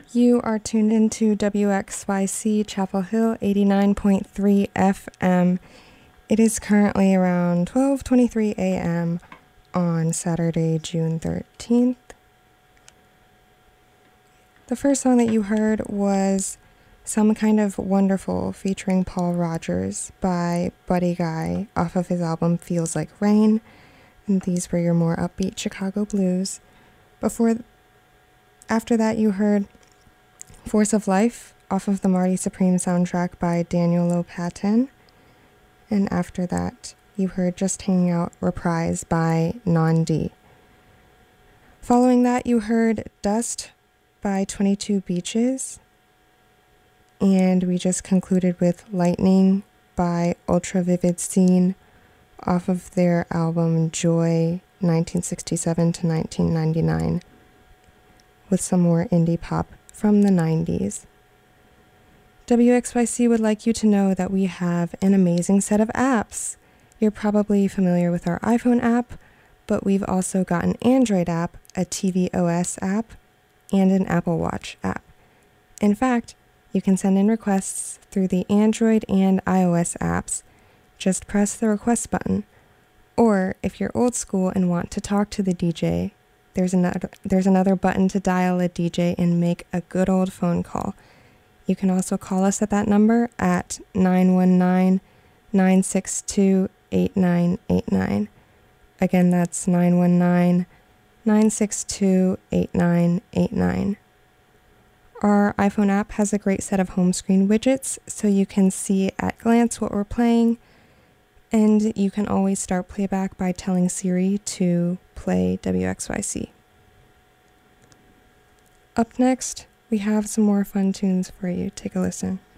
You are tuned into WXYC Chapel Hill 89.3 FM. It is currently around 12:23 a.m. on Saturday, June 13th. The first song that you heard was Some Kind of Wonderful featuring Paul Rogers by Buddy Guy off of his album Feels Like Rain. And these were your more upbeat Chicago blues. After that you heard Force of Life off of the Marty Supreme soundtrack by Daniel Lopatin. And after that, you heard Just Hanging Out reprise by Non-D. Following that, you heard Dust by 22 Beaches. And we just concluded with Lightning by Ultra Vivid Scene off of their album Joy 1967 to 1999 with some more indie pop from the 90s. WXYC would like you to know that we have an amazing set of apps. You're probably familiar with our iPhone app, but we've also got an Android app, a tvOS app, and an Apple Watch app. In fact, you can send in requests through the Android and iOS apps. Just press the request button. Or if you're old school and want to talk to the DJ, there's another button to dial a DJ and make a good old phone call. You can also call us at that number at 919-962-8989. Again, that's 919-962-8989. Our iPhone app has a great set of home screen widgets, so you can see at glance what we're playing, and you can always start playback by telling Siri to play WXYC. Up next, we have some more fun tunes for you. Take a listen.